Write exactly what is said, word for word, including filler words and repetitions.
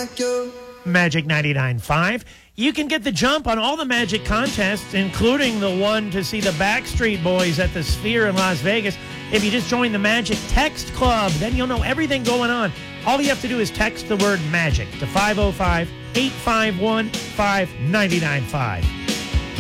like you. Magic ninety-nine point five. You can get the jump on all the Magic contests, including the one to see the Backstreet Boys at the Sphere in Las Vegas. If you just join the Magic Text Club, then you'll know everything going on. All you have to do is text the word MAGIC to five oh five, eight five one, five nine nine five.